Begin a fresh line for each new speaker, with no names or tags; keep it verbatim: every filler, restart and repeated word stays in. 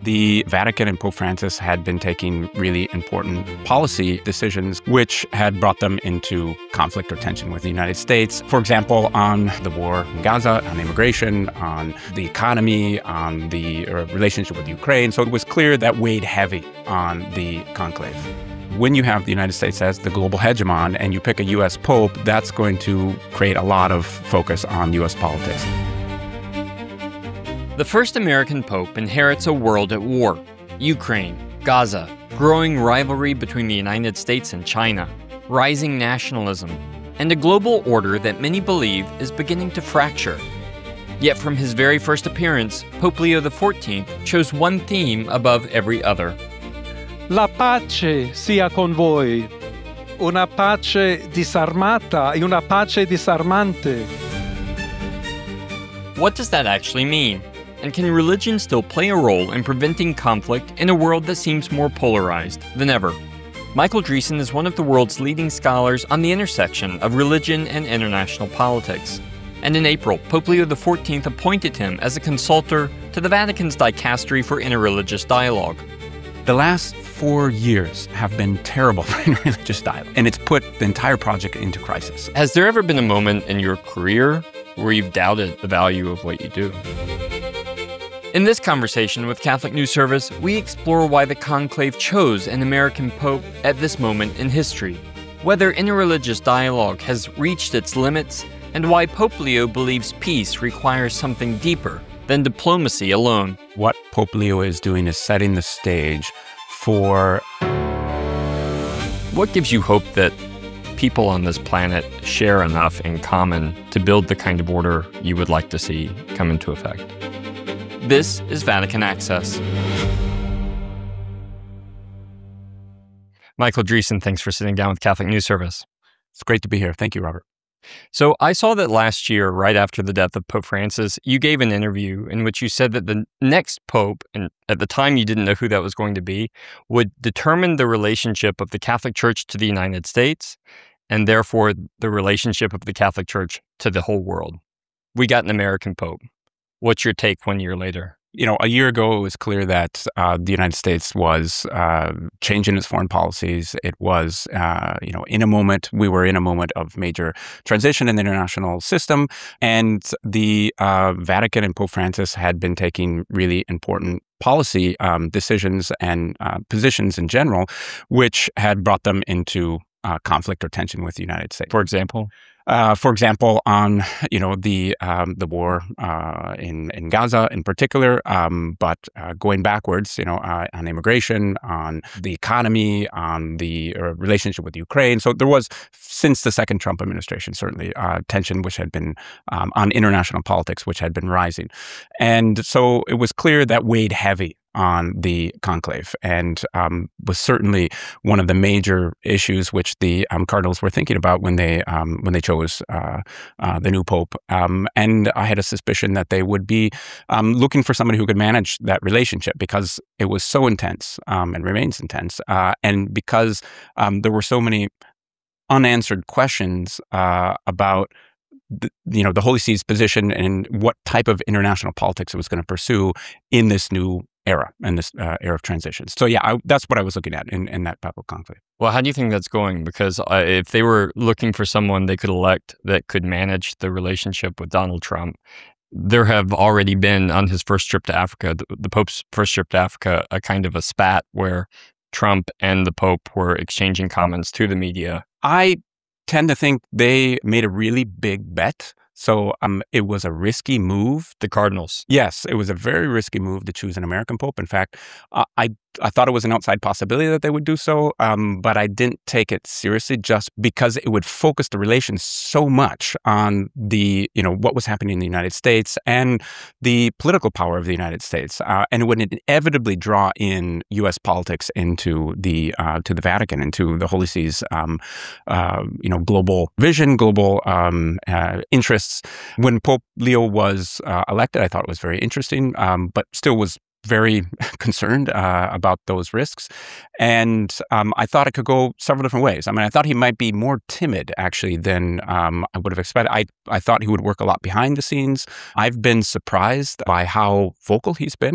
The Vatican and Pope Francis had been taking really important policy decisions which had brought them into conflict or tension with the United States. For example, on the war in Gaza, on immigration, on the economy, on the uh, relationship with Ukraine. So it was clear that weighed heavy on the conclave. When you have the United States as the global hegemon and you pick a U S pope, that's going to create a lot of focus on U S politics.
The first American pope inherits a world at war: Ukraine, Gaza, growing rivalry between the United States and China, rising nationalism, and a global order that many believe is beginning to fracture. Yet from his very first appearance, Pope Leo the fourteenth chose one theme above every other.
La pace sia con voi, una pace disarmata e una pace disarmante.
What does that actually mean? And can religion still play a role in preventing conflict in a world that seems more polarized than ever? Michael Dreesen is one of the world's leading scholars on the intersection of religion and international politics. And in April, Pope Leo the fourteenth appointed him as a consultor to the Vatican's Dicastery for Interreligious Dialogue.
The last four years have been terrible for interreligious dialogue, and it's put the entire project into crisis.
Has there ever been a moment in your career where you've doubted the value of what you do? In this conversation with Catholic News Service, we explore why the conclave chose an American pope at this moment in history, whether interreligious dialogue has reached its limits, and why Pope Leo believes peace requires something deeper than diplomacy alone.
What Pope Leo is doing is setting the stage for...
What gives you hope that people on this planet share enough in common to build the kind of order you would like to see come into effect? This is Vatican Access. Michael Dreesen, thanks for sitting down with Catholic News Service.
It's great to be here. Thank you, Robert.
So I saw that last year, right after the death of Pope Francis, you gave an interview in which you said that the next pope, and at the time you didn't know who that was going to be, would determine the relationship of the Catholic Church to the United States, and therefore the relationship of the Catholic Church to the whole world. We got an American pope. What's your take one year later?
You know, a year ago, it was clear that uh, the United States was uh, changing its foreign policies. It was, uh, you know, in a moment, we were in a moment of major transition in the international system. And the uh, Vatican and Pope Francis had been taking really important policy um, decisions and uh, positions in general, which had brought them into uh, conflict or tension with the United States.
For example?
Uh, for example, on you know the um, the war uh, in in Gaza in particular, um, but uh, going backwards, you know, uh, on immigration, on the economy, on the uh, relationship with Ukraine. So there was, since the second Trump administration, certainly uh, tension which had been um, on international politics, which had been rising, and so it was clear that weighed heavy on the conclave, and um, was certainly one of the major issues which the um, cardinals were thinking about when they um, when they chose uh, uh, the new pope. Um, and I had a suspicion that they would be um, looking for somebody who could manage that relationship, because it was so intense um, and remains intense, uh, and because um, there were so many unanswered questions uh, about The, you know, the Holy See's position and what type of international politics it was going to pursue in this new era, in this uh, era of transitions. So yeah, I, that's what I was looking at in, in that papal conclave.
Well, how do you think that's going? Because uh, if they were looking for someone they could elect that could manage the relationship with Donald Trump, there have already been, on his first trip to Africa, the, the Pope's first trip to Africa, a kind of a spat where Trump and the Pope were exchanging comments to the media.
I tend to think they made a really big bet. So um, it was a risky move.
The Cardinals.
Yes, it was a very risky move to choose an American pope. In fact, uh, I I thought it was an outside possibility that they would do so, um, but I didn't take it seriously just because it would focus the relations so much on the, you know, what was happening in the United States and the political power of the United States, uh, and it would inevitably draw in U S politics into the uh, to the Vatican, into the Holy See's, um, uh, you know, global vision, global um, uh, interests. When Pope Leo was uh, elected, I thought it was very interesting, um, but still was very concerned uh, about those risks. And um, I thought it could go several different ways. I mean, I thought he might be more timid, actually, than um, I would have expected. I, I thought he would work a lot behind the scenes. I've been surprised by how vocal he's been.